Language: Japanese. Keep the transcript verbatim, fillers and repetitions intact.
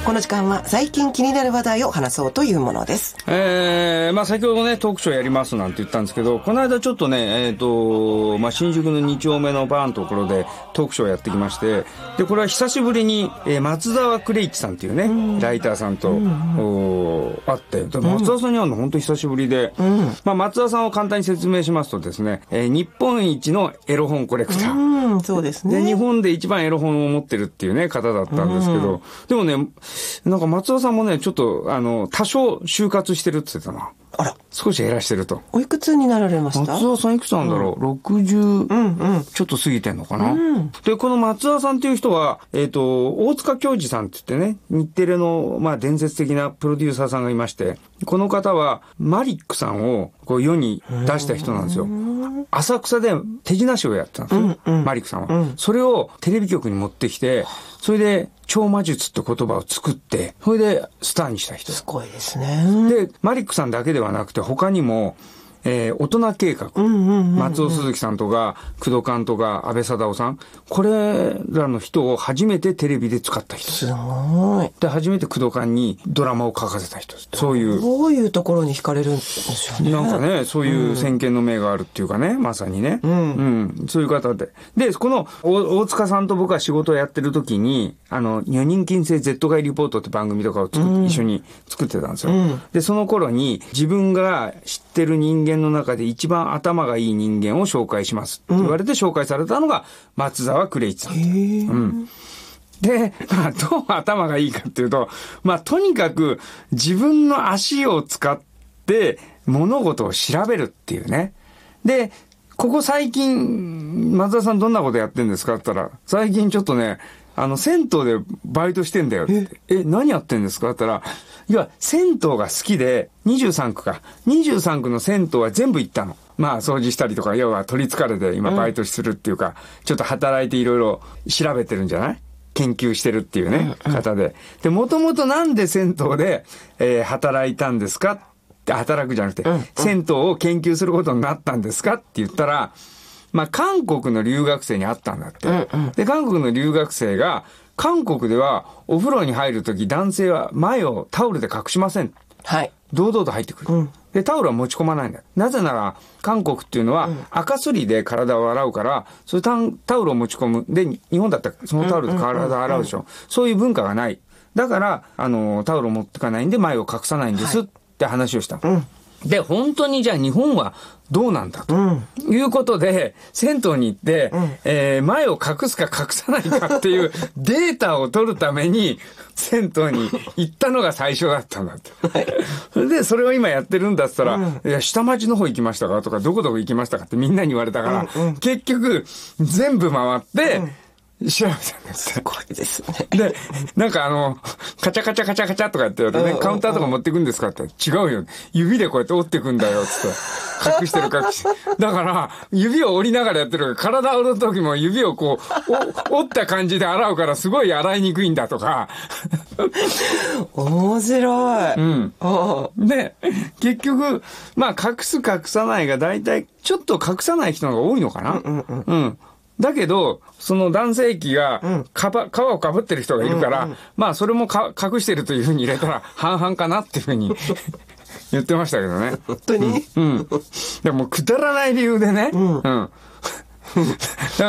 この時間は最近気になる話題を話そうというものです。 えー、まあ先ほどねトークショーやりますなんて言ったんですけど、この間ちょっとねえっ、ー、とまあ新宿のに丁目のバーのところでトークショーやってきまして、でこれは久しぶりに、えー、松沢クレイチさんっていうね、うん、ライターさんと、うんうん、会って、で松沢さんに会うの本当に久しぶりで、うん、まあ松沢さんを簡単に説明しますとですね、えー、日本一のエロ本コレクター、 うん、そうですね。 で日本で一番エロ本を持ってるっていうね方だったんですけど、うん、でもねなんか松沢さんもねちょっとあの多少就活してるって言ってたな。 あら、 少し減らしてると。 おいくつになられました？ 松沢さんいくつなんだろう、うん、ろくじゅう、うんうん、ちょっと過ぎてんのかな、うん、でこの松沢さんっていう人は、えっと大塚教授さんって言ってね、日テレの、まあ、伝説的なプロデューサーさんがいまして、この方はマリックさんをこう世に出した人なんですよ。浅草で手品師をやってたんですよ、うんうん、マリックさんは、うん、それをテレビ局に持ってきて、それで超魔術って言葉を作って、それでスターにした人。 すごいですね。 でマリックさんだけではなくて他にも、えー、大人計画、うんうんうんうん、松尾鈴木さんとか工藤館とか安倍貞夫さん、これらの人を初めてテレビで使った人。 すごい。 で初めて工藤館にドラマを書かせた人。そういうどういうところに惹かれるんですよね。 なんかね、そういう先見の明があるっていうかね、まさにね、うんうん、そういう方で、でこの大塚さんと僕は仕事をやってる時に、あの女人禁制 Z 街リポートって番組とかを作っ、うん、一緒に作ってたんですよ、うん、でその頃に自分が知ってる人間の中で一番頭がいい人間を紹介しますって言われて紹介されたのが松沢クレイチさん、うん、で、まあ、どう頭がいいかっていうと、まあとにかく自分の足を使って物事を調べるっていうね。でここ最近松田さんどんなことやってんですかって言ったら、最近ちょっとねあの銭湯でバイトしてんだよって。え、何やってんですかって言ったら、いや銭湯が好きでにじゅうさんくかにじゅうさんくの銭湯は全部行ったの。まあ掃除したりとか、要は取り憑かれて今バイトするっていうか、うん、ちょっと働いていろいろ調べてるんじゃない、研究してるっていうね、うんうん、方で。でもともとなんで銭湯で、えー、働いたんですかって働くじゃなくて、うんうん、銭湯を研究することになったんですかって言ったら、まあ韓国の留学生に会ったんだって、うんうん、で韓国の留学生が韓国ではお風呂に入るとき男性は前をタオルで隠しません、はい、堂々と入ってくる、うん、でタオルは持ち込まないんだ。なぜなら韓国っていうのは赤すりで体を洗うから、それタタオルを持ち込む。で日本だったらそのタオルで体を洗うでしょ、うんうんうんうん、そういう文化がない。だからあのタオルを持ってかないんで前を隠さないんです、はい、って話をした、うん、で本当にじゃあ日本はどうなんだと、うん、いうことで銭湯に行って、うん、えー、前を隠すか隠さないかっていうデータを取るために銭湯に行ったのが最初だったんだって、はい、でそれを今やってるんだったら、うん、いや下町の方行きましたかとかどこどこ行きましたかってみんなに言われたから、うんうん、結局全部回って、うん、調べたんです。 すごいですね。 で、なんかあの、カチャカチャカチャカチャとかって言うとね、うん、カウンターとか持ってくんですかって違うよ。指でこうやって折ってくんだよ、つって。隠してる隠してる。だから、指を折りながらやってるから、体を折る時も指をこう、折った感じで洗うからすごい洗いにくいんだとか。 面白い。うん。 で、結局、まあ隠す隠さないが大体、ちょっと隠さない人の方が多いのかな。うんうんうん。うんだけど、その男性器が、かば、皮をかぶってる人がいるから、うんうん、まあそれもか隠してるというふうに入れたら半々かなっていうふうに言ってましたけどね。 本当に、 うん、うん。でもくだらない理由でね。うん。うん